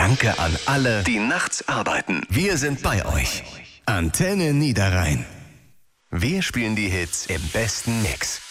Danke an alle, die nachts arbeiten. Wir sind bei euch. Antenne Niederrhein. Wir spielen die Hits im besten Mix.